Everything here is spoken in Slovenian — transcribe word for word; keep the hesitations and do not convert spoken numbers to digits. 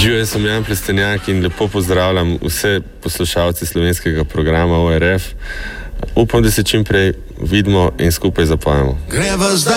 Živijo, jaz sem Jan Plestenjak in lepo pozdravljam vse poslušalce slovenskega programa O R F. Upam, da se čim prej vidimo in skupaj zapojemo.